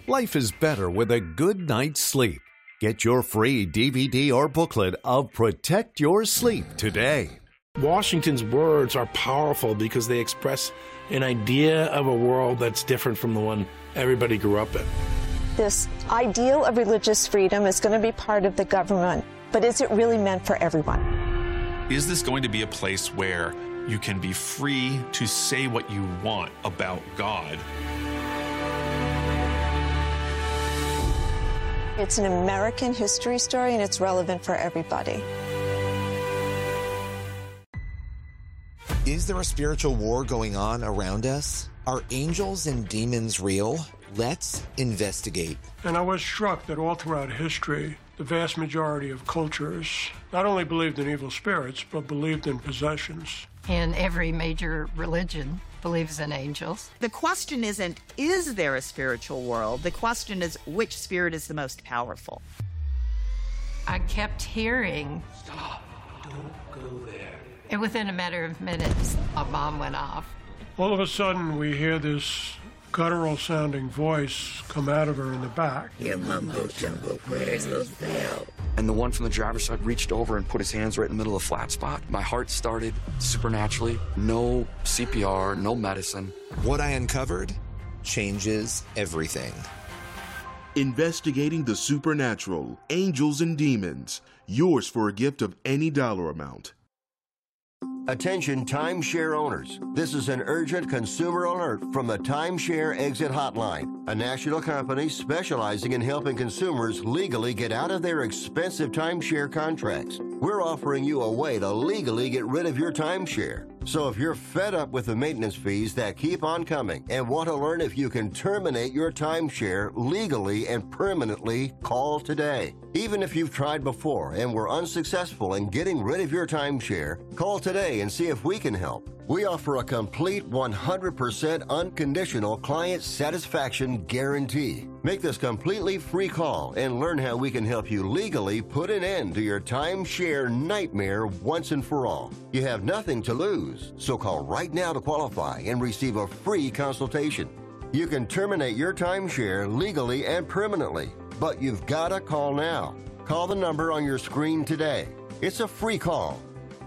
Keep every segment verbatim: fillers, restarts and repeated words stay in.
Life is better with a good night's sleep. Get your free D V D or booklet of Protect Your Sleep today. Washington's words are powerful because they express an idea of a world that's different from the one everybody grew up in. This ideal of religious freedom is going to be part of the government, but is it really meant for everyone? Is this going to be a place where you can be free to say what you want about God? It's an American history story, and it's relevant for everybody. Is there a spiritual war going on around us? Are angels and demons real? Let's investigate. And I was struck that all throughout history, the vast majority of cultures not only believed in evil spirits, but believed in possessions. And every major religion believes in angels. The question isn't, is there a spiritual world? The question is, which spirit is the most powerful? I kept hearing, Stop, don't go there. And within a matter of minutes, a bomb went off. All of a sudden, we hear this guttural-sounding voice come out of her in the back. Your mumbo jumbo prayers will fail. And the one from the driver's side reached over and put his hands right in the middle of the flat spot. My heart started supernaturally. No C P R, no medicine. What I uncovered changes everything. Investigating the supernatural, angels and demons. Yours for a gift of any dollar amount. Attention timeshare owners. This is an urgent consumer alert from the Timeshare Exit Hotline, a national company specializing in helping consumers legally get out of their expensive timeshare contracts. We're offering you a way to legally get rid of your timeshare. So if you're fed up with the maintenance fees that keep on coming and want to learn if you can terminate your timeshare legally and permanently, call today. Even if you've tried before and were unsuccessful in getting rid of your timeshare, call today and see if we can help. We offer a complete one hundred percent unconditional client satisfaction guarantee. Make this completely free call and learn how we can help you legally put an end to your timeshare nightmare once and for all. You have nothing to lose, so call right now to qualify and receive a free consultation. You can terminate your timeshare legally and permanently, but you've got to call now. Call the number on your screen today. It's a free call.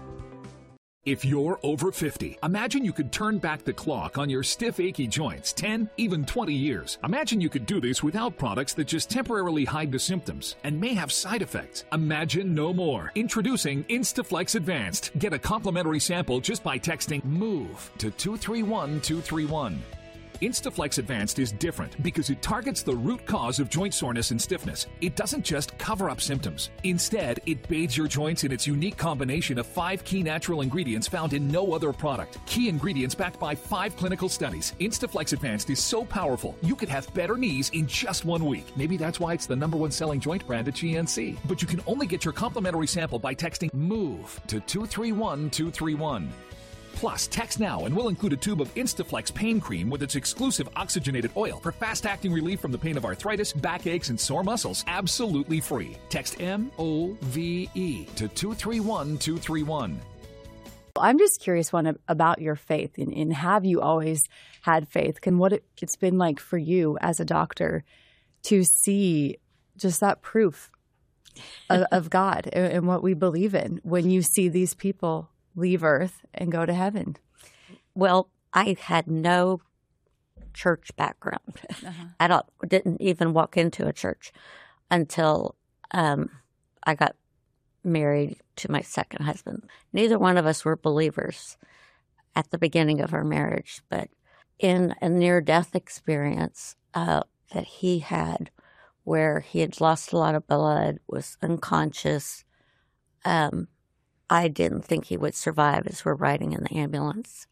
If you're over fifty, imagine you could turn back the clock on your stiff, achy joints ten, even twenty years. Imagine you could do this without products that just temporarily hide the symptoms and may have side effects. Imagine no more. Introducing Instaflex Advanced. Get a complimentary sample just by texting MOVE to two three one two three one. Instaflex Advanced is different because it targets the root cause of joint soreness and stiffness. It doesn't just cover up symptoms. Instead, it bathes your joints in its unique combination of five key natural ingredients found in no other product. Key ingredients backed by five clinical studies. Instaflex Advanced is so powerful, you could have better knees in just one week. Maybe that's why it's the number one selling joint brand at G N C. But you can only get your complimentary sample by texting MOVE to two three one two three one. Plus, text now and we'll include a tube of Instaflex pain cream with its exclusive oxygenated oil for fast-acting relief from the pain of arthritis, backaches, and sore muscles. Absolutely free. Text M O V E to two three one two three one. I'm just curious, one, about your faith. And, and have you always had faith? And what it, it's been like for you as a doctor to see just that proof of, of God and, and what we believe in when you see these people leave Earth and go to heaven? Well, I had no church background. Uh-huh. I don't, didn't even walk into a church until um, I got married to my second husband. Neither one of us were believers at the beginning of our marriage, but in a near-death experience uh, that he had where he had lost a lot of blood, was unconscious, um, I didn't think he would survive as we're riding in the ambulance.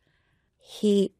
He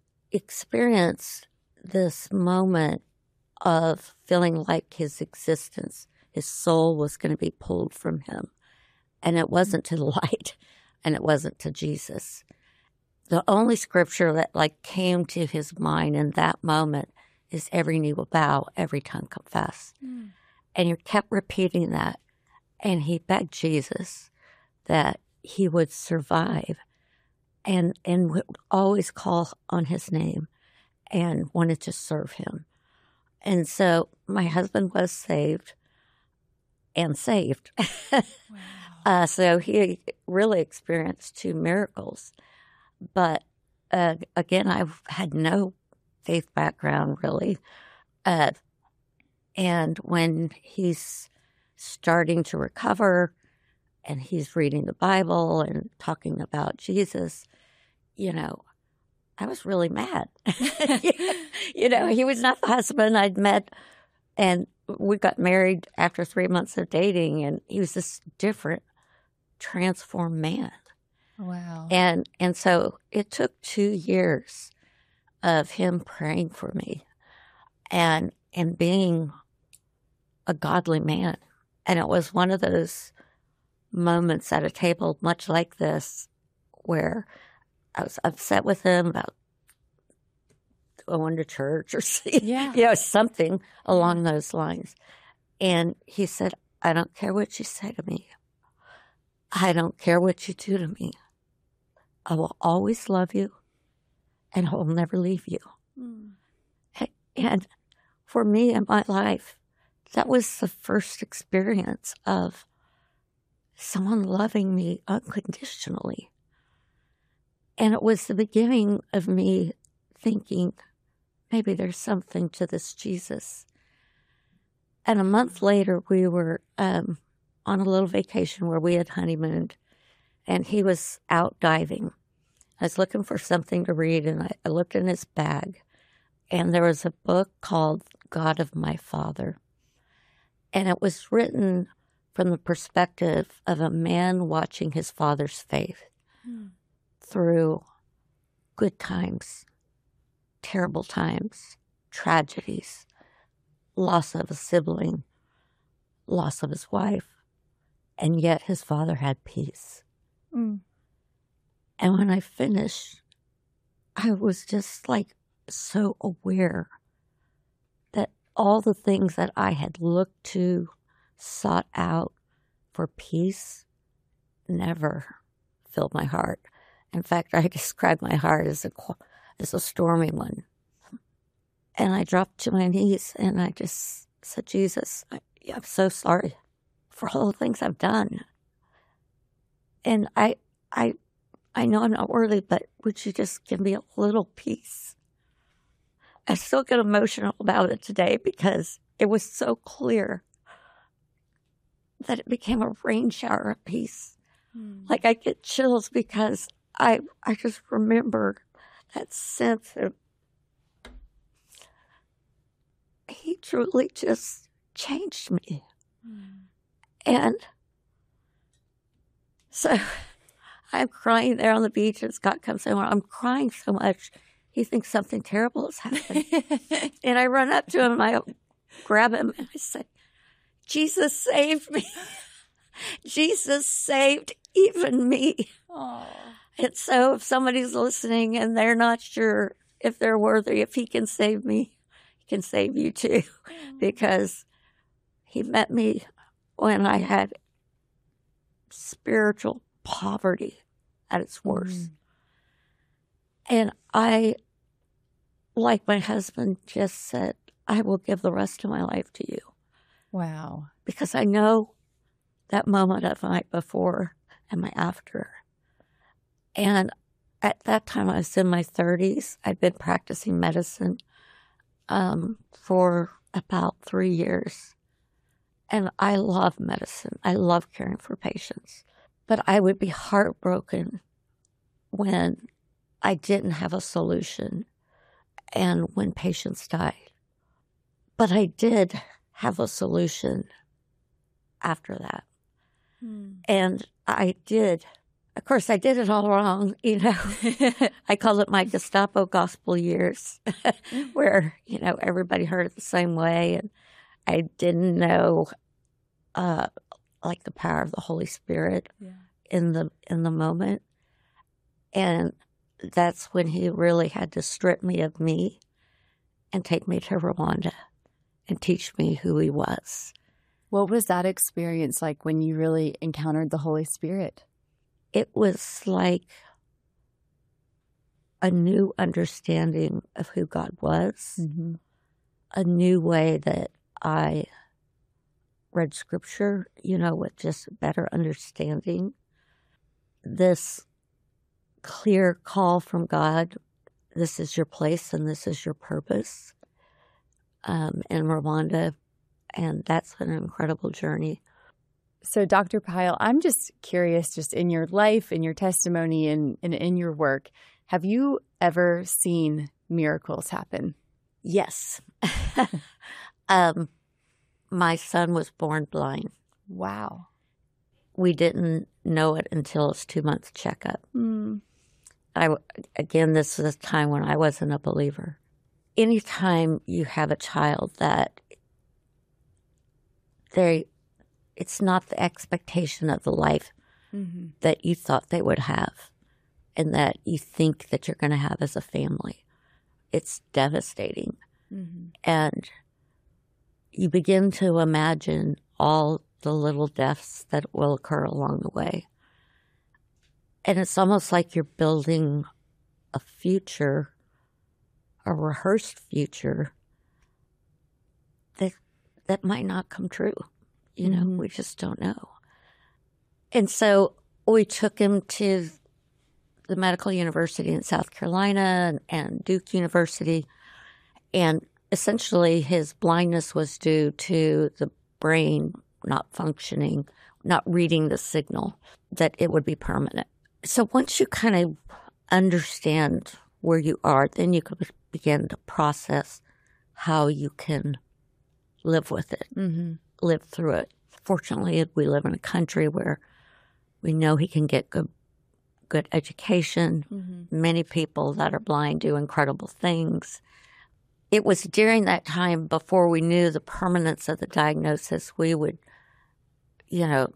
experienced this moment of feeling like his existence, his soul was going to be pulled from him. And it wasn't to the light, and it wasn't to Jesus. The only scripture that like came to his mind in that moment is every knee will bow, every tongue confess. Mm. And he kept repeating that. And he begged Jesus that he would survive and and would always call on his name and wanted to serve him. And so my husband was saved and saved. Wow. uh, so he really experienced two miracles. But uh, again, I had no faith background really. Uh, and when he's starting to recover and he's reading the Bible and talking about Jesus, you know, I was really mad. You know, he was not the husband I'd met, and we got married after three months of dating, and he was this different, transformed man. Wow. And and so it took two years of him praying for me and and being a godly man. And it was one of those moments at a table much like this where I was upset with him about going to church or yeah. you know, something along those lines. And he said, I don't care what you say to me. I don't care what you do to me. I will always love you and I will never leave you. Mm. And for me in my life, that was the first experience of someone loving me unconditionally. And it was the beginning of me thinking, maybe there's something to this Jesus. And a month later, we were um, on a little vacation where we had honeymooned, and he was out diving. I was looking for something to read, and I, I looked in his bag, and there was a book called God of My Father. And it was written from the perspective of a man watching his father's faith hmm. through good times, terrible times, tragedies, loss of a sibling, loss of his wife, and yet his father had peace. Mm. And when I finished, I was just like so aware that all the things that I had looked to, sought out for peace, never filled my heart. In fact, I describe my heart as a as a stormy one. And I dropped to my knees and I just said, Jesus, I, I'm so sorry for all the things I've done. And I, I, I know I'm not worthy, but would you just give me a little peace? I still get emotional about it today because it was so clear that it became a rain shower of peace. Mm. Like I get chills because I, I just remember that sense of he truly just changed me. Mm. And so I'm crying there on the beach and Scott comes in. I'm crying so much. He thinks something terrible has happened. And I run up to him and I grab him and I say, Jesus saved me. Jesus saved even me. Aww. And so if somebody's listening and they're not sure if they're worthy, if he can save me, he can save you too. Because he met me when I had spiritual poverty at its worst. Mm. And I, like my husband just said, I will give the rest of my life to you. Wow. Because I know that moment of the night before and my after. And at that time, I was in my thirties. I'd been practicing medicine um, for about three years. And I love medicine. I love caring for patients. But I would be heartbroken when I didn't have a solution and when patients died. But I did have a solution after that. Hmm. And I did. Of course, I did it all wrong, you know. I call it my Gestapo gospel years, where, you know, everybody heard it the same way. And I didn't know, uh, like, the power of the Holy Spirit yeah. in the in the moment. And that's when he really had to strip me of me and take me to Rwanda and teach me who he was. What was that experience like when you really encountered the Holy Spirit? It was like a new understanding of who God was, mm-hmm. a new way that I read scripture, you know, with just better understanding. This clear call from God, this is your place and this is your purpose, um, in Rwanda. And that's been an incredible journey. So, Doctor Pyle, I'm just curious, just in your life, in your testimony, and, and in your work, have you ever seen miracles happen? Yes. um, my son was born blind. Wow. We didn't know it until his two-month checkup. Mm. I, again, this is a time when I wasn't a believer. Anytime you have a child that they, it's not the expectation of the life mm-hmm. that you thought they would have and that you think that you're going to have as a family. It's devastating. Mm-hmm. And you begin to imagine all the little deaths that will occur along the way. And it's almost like you're building a future, a rehearsed future that that might not come true. You know, mm-hmm. we just don't know. And so we took him to the Medical University in South Carolina and, and Duke University. And essentially his blindness was due to the brain not functioning, not reading the signal, that it would be permanent. So once you kind of understand where you are, then you can begin to process how you can live with it, mm-hmm. live through it. Fortunately, we live in a country where we know he can get good, good education. Mm-hmm. Many people that are blind do incredible things. It was during that time, before we knew the permanence of the diagnosis, we would, you know,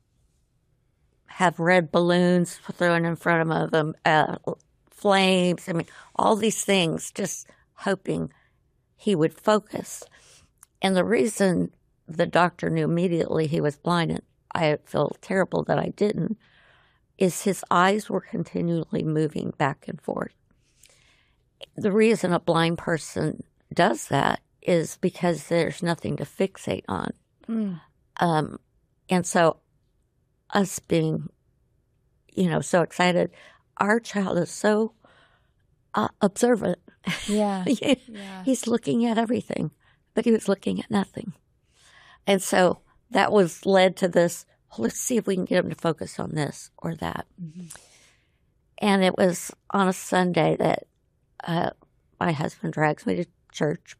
have red balloons thrown in front of them, uh, flames. I mean, all these things, just hoping he would focus. And the reason the doctor knew immediately he was blind, and I feel terrible that I didn't, is his eyes were continually moving back and forth. The reason a blind person does that is because there's nothing to fixate on. Mm. Um, and so us being, you know, so excited, our child is so uh, observant. Yeah. he, yeah. He's looking at everything, but he was looking at nothing. And so that was led to this, let's see if we can get him to focus on this or that. Mm-hmm. And it was on a Sunday that uh, my husband drags me to church.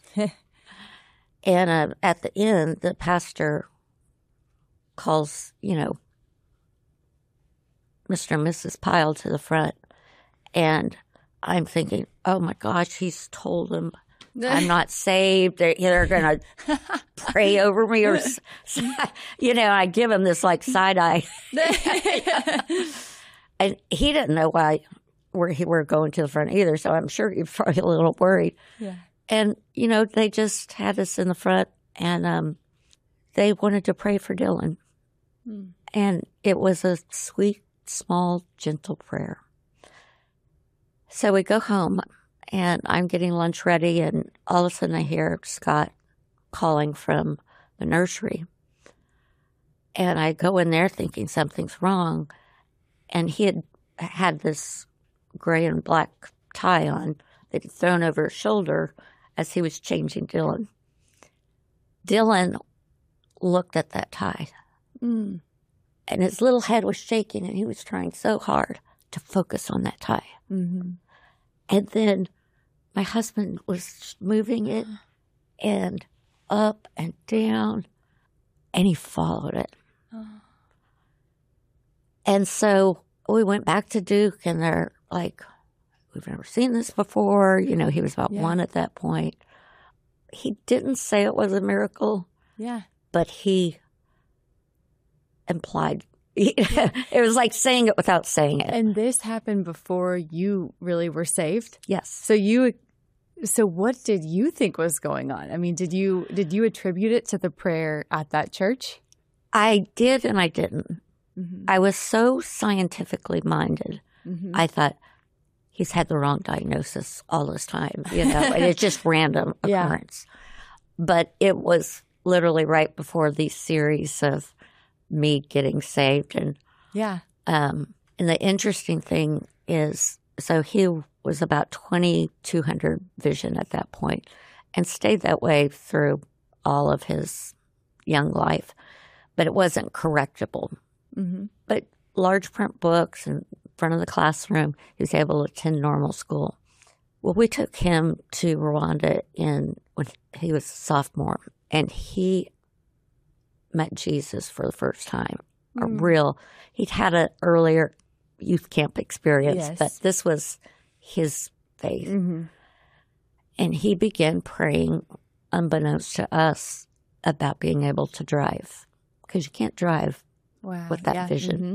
And uh, at the end, the pastor calls, you know, Mister and Missus Pyle to the front. And I'm thinking, oh my gosh, he's told them I'm not saved. They're, they're going to pray over me, or, you know, I give him this like side eye. And he didn't know why where he were going to the front either. So I'm sure he was probably a little worried. Yeah. And, you know, they just had us in the front, and um, they wanted to pray for Dylan. Mm. And it was a sweet, small, gentle prayer. So we go home, and I'm getting lunch ready, and all of a sudden I hear Scott calling from the nursery. And I go in there thinking something's wrong. And he had had this gray and black tie on that he'd thrown over his shoulder as he was changing Dylan. Dylan looked at that tie. Mm. And his little head was shaking, and he was trying so hard to focus on that tie. Mm-hmm. And then my husband was moving it and up and down, and he followed it. Oh. And so we went back to Duke, and they're like, we've never seen this before. You know, he was about yeah. one at that point. He didn't say it was a miracle. Yeah. But he implied. It was like saying it without saying it. And this happened before you really were saved? Yes. So you, so what did you think was going on? I mean, did you, did you attribute it to the prayer at that church? I did and I didn't. Mm-hmm. I was so scientifically minded. Mm-hmm. I thought, he's had the wrong diagnosis all this time, you know, and it's just random occurrence. Yeah. But it was literally right before these series of me getting saved. And yeah. Um, and the interesting thing is, so he was about twenty-two hundred vision at that point and stayed that way through all of his young life, but it wasn't correctable. Mm-hmm. But large print books in front of the classroom, he was able to attend normal school. Well, we took him to Rwanda in when he was a sophomore, and he met Jesus for the first time. Mm. A real, he'd had an earlier youth camp experience, yes. but this was his faith. Mm-hmm. And he began praying, unbeknownst to us, about being able to drive, because you can't drive wow. with that yeah. vision. Mm-hmm.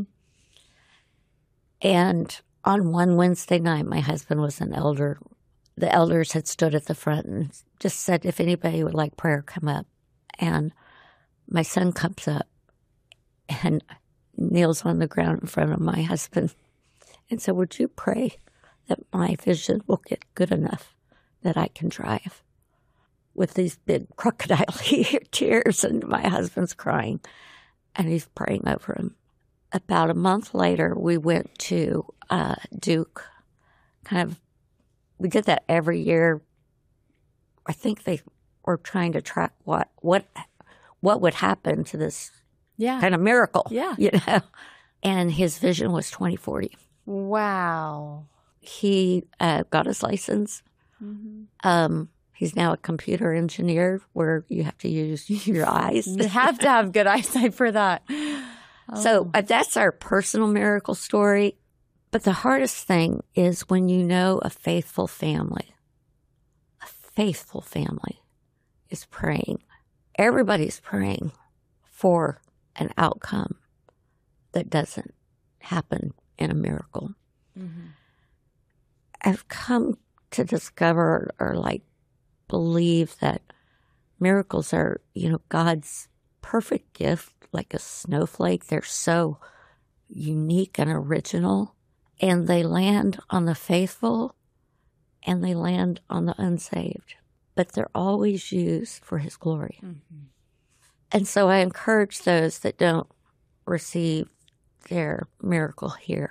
And on one Wednesday night, my husband was an elder. The elders had stood at the front and just said, if anybody would like prayer, come up. And my son comes up and kneels on the ground in front of my husband and said, would you pray that my vision will get good enough that I can drive? With these big crocodile tears, and my husband's crying, and he's praying over him. About a month later, we went to uh, Duke. Kind of, we did that every year. I think they were trying to track what what what would happen to this yeah. kind of miracle. Yeah, you know. And his vision was twenty forty. Wow. He uh, got his license. Mm-hmm. Um, he's now a computer engineer, where you have to use your eyes. You have to have good eyesight for that. Oh. So uh, that's our personal miracle story. But the hardest thing is when you know a faithful family, a faithful family is praying. Everybody's praying for an outcome that doesn't happen in a miracle. Mm-hmm. I've come to discover or like believe that miracles are, you know, God's perfect gift, like a snowflake. They're so unique and original, and they land on the faithful and they land on the unsaved, but they're always used for His glory. Mm-hmm. And so I encourage those that don't receive their miracle here,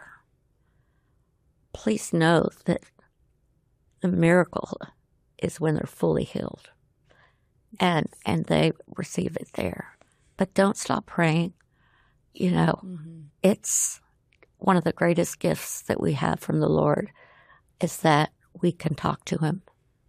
please know that the miracle is when they're fully healed and and they receive it there. But don't stop praying. You know, mm-hmm. it's one of the greatest gifts that we have from the Lord is that we can talk to Him.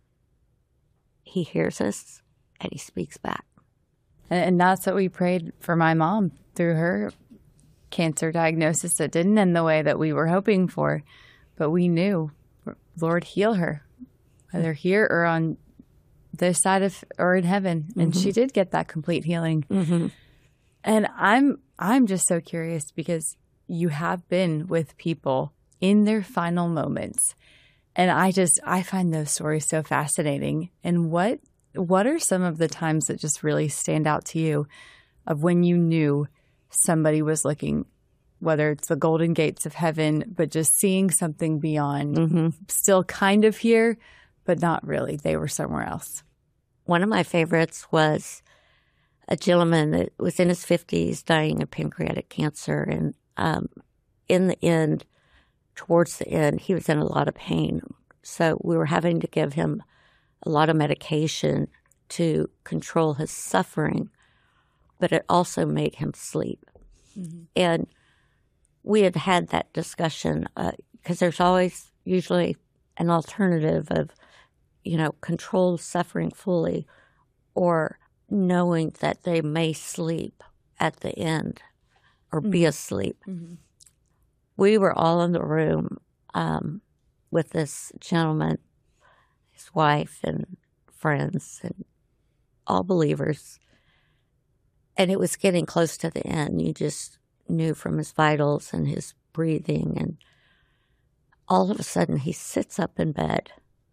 He hears us and He speaks back. And that's what we prayed for my mom through her cancer diagnosis that didn't end the way that we were hoping for. But we knew, Lord, heal her, whether here or on this side of or in heaven. And Mm-hmm. she did get that complete healing. Mm-hmm. And I'm I'm just so curious because you have been with people in their final moments. And I just I find those stories so fascinating. And what what are some of the times that just really stand out to you of when you knew somebody was looking, whether it's the golden gates of heaven, but just seeing something beyond, Mm-hmm. still kind of here, but not really. They were somewhere else. One of my favorites was a gentleman that was in his fifties dying of pancreatic cancer. And um, in the end, towards the end, he was in a lot of pain. So we were having to give him a lot of medication to control his suffering, but it also made him sleep. Mm-hmm. And we had had that discussion because uh, there's always usually an alternative of, you know, control suffering fully or knowing that they may sleep at the end or mm-hmm. be asleep. Mm-hmm. We were all in the room um, with this gentleman, his wife and friends and all believers. And it was getting close to the end. You just knew from his vitals and his breathing. And all of a sudden he sits up in bed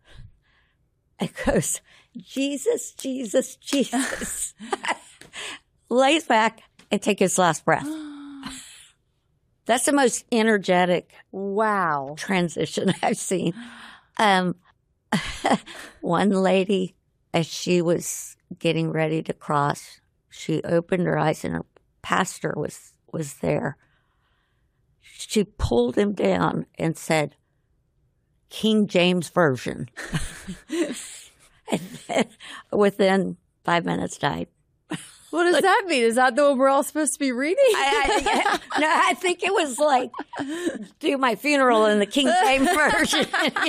and goes, Jesus, Jesus, Jesus. Lays back and takes his last breath. That's the most energetic wow transition I've seen. Um, one lady, as she was getting ready to cross, she opened her eyes and her pastor was, was there. She pulled him down and said, King James Version. And then within five minutes died. What does that mean? Is that the one we're all supposed to be reading? I, I, no, I think it was like, do my funeral in the King James Version.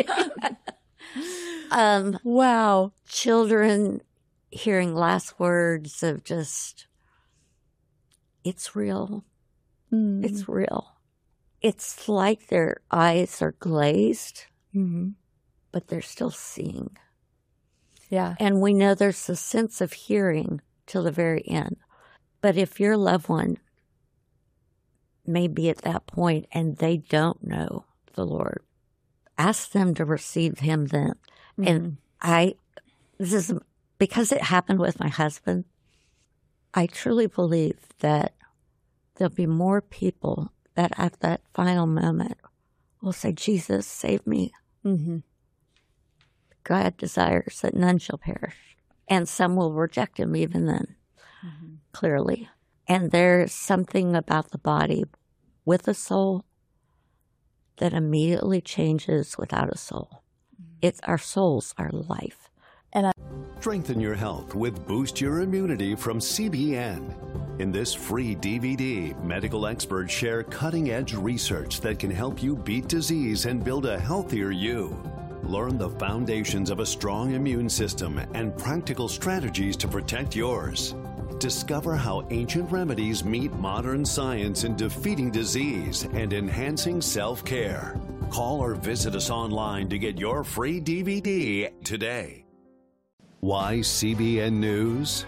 um, wow. Children hearing last words of just, it's real. Mm. It's real. It's like their eyes are glazed, mm-hmm. but they're still seeing. Yeah. And we know there's a sense of hearing till the very end. But if your loved one may be at that point and they don't know the Lord, ask them to receive him then. Mm-hmm. And I, this is because it happened with my husband, I truly believe that there'll be more people that at that final moment will say, Jesus, save me. Mm-hmm. God desires that none shall perish. And some will reject him even then, mm-hmm. clearly. And there's something about the body with a soul that immediately changes without a soul. Mm-hmm. It's our souls, our life. And I- Strengthen your health with Boost Your Immunity from C B N. In this free D V D, medical experts share cutting-edge research that can help you beat disease and build a healthier you. Learn the foundations of a strong immune system and practical strategies to protect yours. Discover how ancient remedies meet modern science in defeating disease and enhancing self-care. Call or visit us online to get your free D V D today. Why C B N News?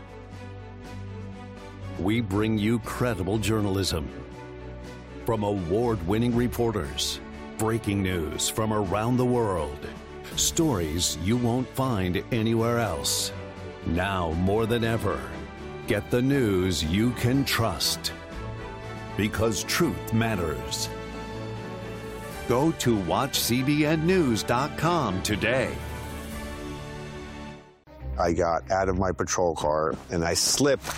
We bring you credible journalism from award-winning reporters, breaking news from around the world, stories you won't find anywhere else. Now more than ever, get the news you can trust, because truth matters. Go to watch C B N news dot com today. I got out of my patrol car and I slipped.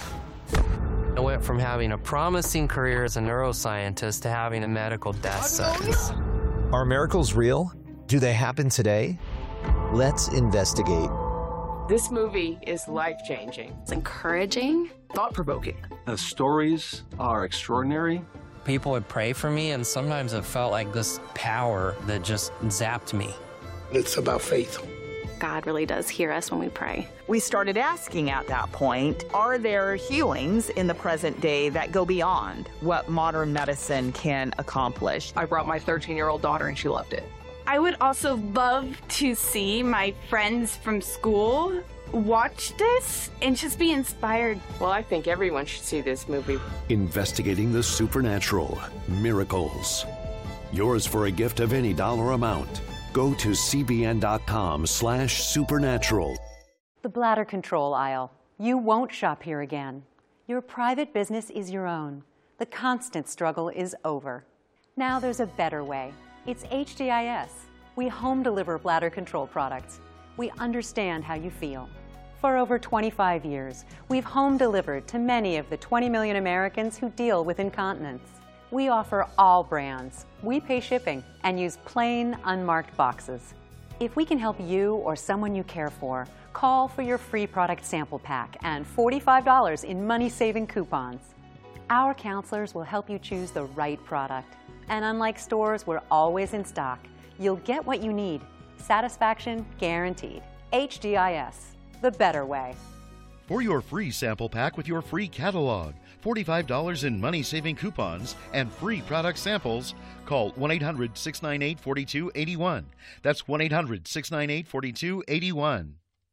I went from having a promising career as a neuroscientist to having a medical death sentence. Are miracles real? Do they happen today? Let's investigate. This movie is life-changing. It's encouraging. Thought-provoking. The stories are extraordinary. People would pray for me, and sometimes it felt like this power that just zapped me. It's about faith. God really does hear us when we pray. We started asking at that point, are there healings in the present day that go beyond what modern medicine can accomplish? I brought my thirteen-year-old daughter and she loved it. I would also love to see my friends from school watch this and just be inspired. Well, I think everyone should see this movie. Investigating the supernatural, miracles. Yours for a gift of any dollar amount. Go to cbn.com slash supernatural. The bladder control aisle. You won't shop here again. Your private business is your own. The constant struggle is over. Now there's a better way. It's H D I S. We home deliver bladder control products. We understand how you feel. For over twenty-five years, we've home delivered to many of the twenty million Americans who deal with incontinence. We offer all brands. We pay shipping and use plain, unmarked boxes. If we can help you or someone you care for, call for your free product sample pack and forty-five dollars in money-saving coupons. Our counselors will help you choose the right product. And unlike stores, we're always in stock. You'll get what you need. Satisfaction guaranteed. H D I S, the better way. For your free sample pack with your free catalog, forty-five dollars in money-saving coupons, and free product samples, call one eight hundred, six nine eight, four two eight one. That's one eight hundred, six nine eight, four two eight one.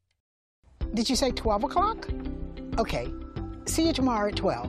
Did you say twelve o'clock? Okay. See you tomorrow at twelve.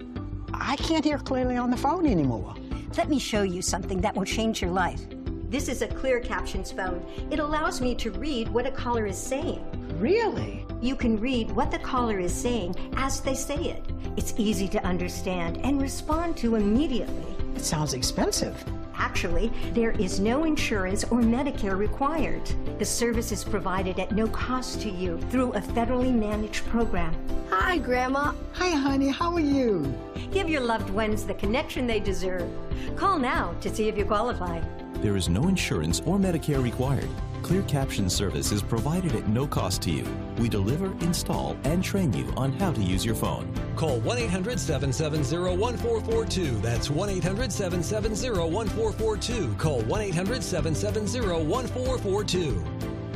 I can't hear clearly on the phone anymore. Let me show you something that will change your life. This is a clear captions phone. It allows me to read what a caller is saying. Really? You can read what the caller is saying as they say it. It's easy to understand and respond to immediately. It sounds expensive. Actually, there is no insurance or Medicare required. The service is provided at no cost to you through a federally managed program. Hi, Grandma. Hi, honey. How are you? Give your loved ones the connection they deserve. Call now to see if you qualify. There is no insurance or Medicare required. Clear Caption service is provided at no cost to you. We deliver, install, and train you on how to use your phone. Call one eight hundred seven seven zero one four four two. That's one eight hundred seven seven zero one four four two. Call one eight hundred seven seven zero one four four two.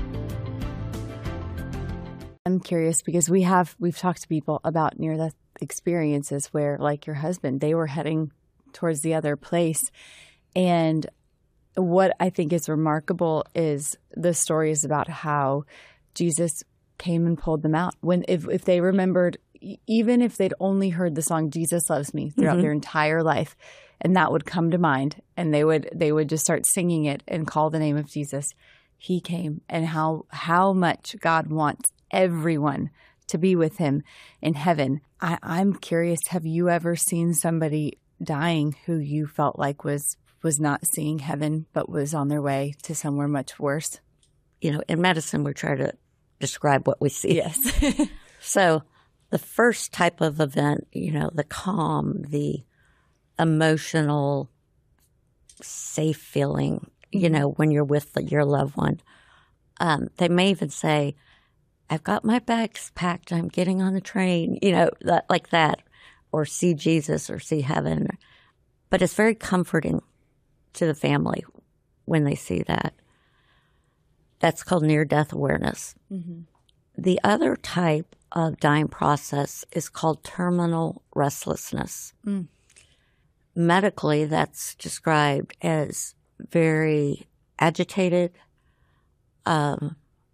I'm curious because we have we've talked to people about near-death experiences where, like your husband, they were heading towards the other place. And what I think is remarkable is the stories about how Jesus came and pulled them out. When if, if they remembered, even if they'd only heard the song "Jesus Loves Me" throughout mm-hmm. their entire life, and that would come to mind, and they would they would just start singing it and call the name of Jesus. He came, and how how much God wants everyone to be with Him in heaven. I, I'm curious, have you ever seen somebody dying who you felt like was was not seeing heaven, but was on their way to somewhere much worse? You know, in medicine, we try to describe what we see. Yes. So the first type of event, you know, the calm, the emotional, safe feeling, you know, when you're with your loved one, um, they may even say, I've got my bags packed, I'm getting on the train, you know, that, like that, or see Jesus or see heaven. But it's very comforting to the family when they see that. That's called near-death awareness. Mm-hmm. The other type of dying process is called terminal restlessness. Mm. Medically, that's described as very agitated, um,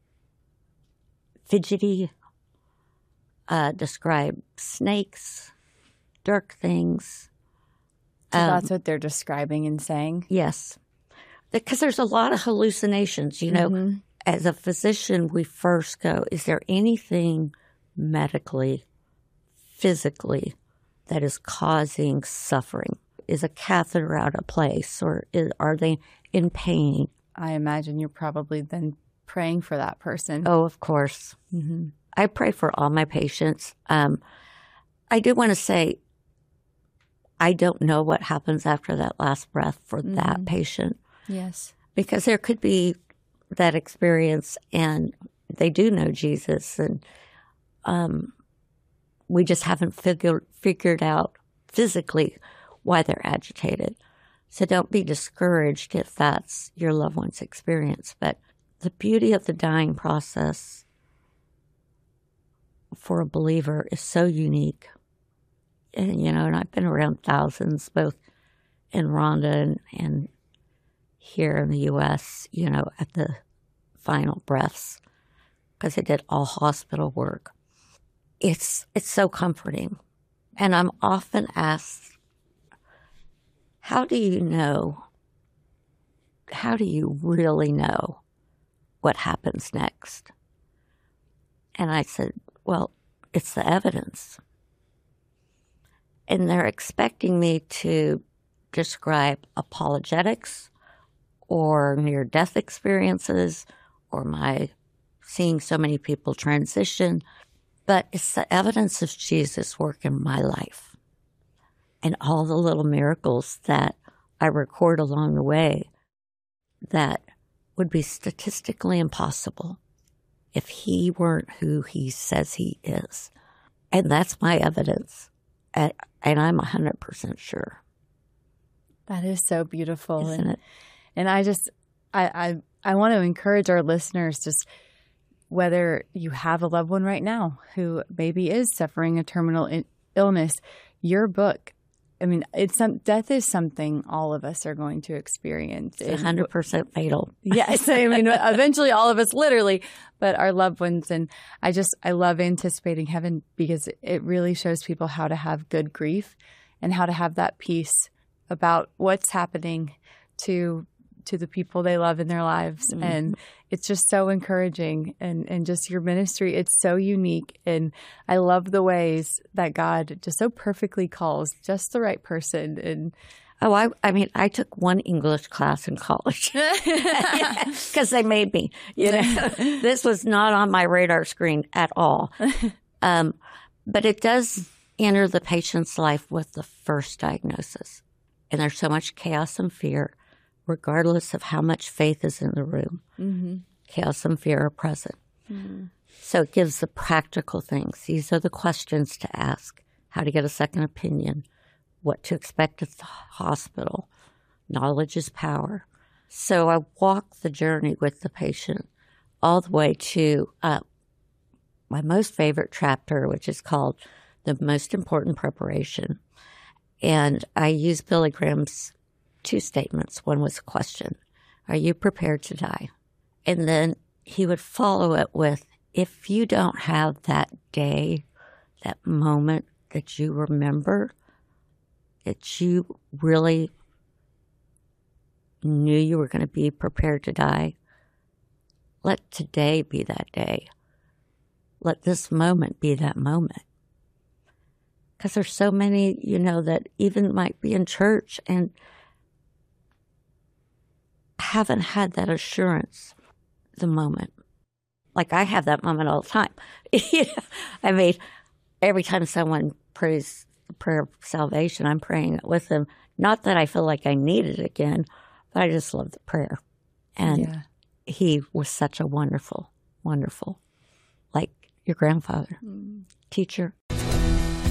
fidgety, uh, describe snakes, dark things. So um, that's what they're describing and saying? Yes. Because there's a lot of hallucinations, you know. Mm-hmm. As a physician, we first go, is there anything medically, physically, that is causing suffering? Is a catheter out of place, or is, are they in pain? I imagine you're probably then praying for that person. Oh, of course. Mm-hmm. I pray for all my patients. Um, I do want to say, I don't know what happens after that last breath for mm-hmm. that patient. Yes. Because there could be that experience and they do know Jesus, and um, we just haven't figured figured out physically why they're agitated. So don't be discouraged if that's your loved one's experience. But the beauty of the dying process for a believer is so unique. And, you know, and I've been around thousands, both in Rwanda and, and here in the U S, you know, at the final breaths, because I did all hospital work. It's it's so comforting. And I'm often asked, how do you know, how do you really know what happens next? And I said, well, it's the evidence. And they're expecting me to describe apologetics or near-death experiences or my seeing so many people transition. But it's the evidence of Jesus' work in my life and all the little miracles that I record along the way that would be statistically impossible if he weren't who he says he is. And that's my evidence. And I'm one hundred percent sure. That is so beautiful. Isn't and, it? And I just, I, I, I want to encourage our listeners, just whether you have a loved one right now who maybe is suffering a terminal in, illness, your book, I mean, it's some, death is something all of us are going to experience. It's one hundred percent fatal. Yes. I mean, eventually all of us, literally, but our loved ones. And I just, I love anticipating heaven because it really shows people how to have good grief and how to have that peace about what's happening to to the people they love in their lives. Mm-hmm. And it's just so encouraging. And, and just your ministry, it's so unique. And I love the ways that God just so perfectly calls just the right person. And Oh, I, I mean, I took one English class in college because they made me, you know, this was not on my radar screen at all. Um, but it does enter the patient's life with the first diagnosis. And there's so much chaos and fear, regardless of how much faith is in the room. Mm-hmm. Chaos and fear are present. Mm-hmm. So it gives the practical things. These are the questions to ask: how to get a second opinion, what to expect at the hospital. Knowledge is power. So I walk the journey with the patient all the way to uh, my most favorite chapter, which is called The Most Important Preparation. And I use Billy Graham's two statements. One was a question: are you prepared to die? And then he would follow it with, if you don't have that day, that moment that you remember, that you really knew you were going to be prepared to die, let today be that day. Let this moment be that moment. Because there's so many, you know, that even might be in church and haven't had that assurance the moment. Like I have that moment all the time. I mean, every time someone prays the prayer of salvation, I'm praying it with them. Not that I feel like I need it again, but I just love the prayer. And yeah. He was such a wonderful, wonderful, like your grandfather, mm. teacher,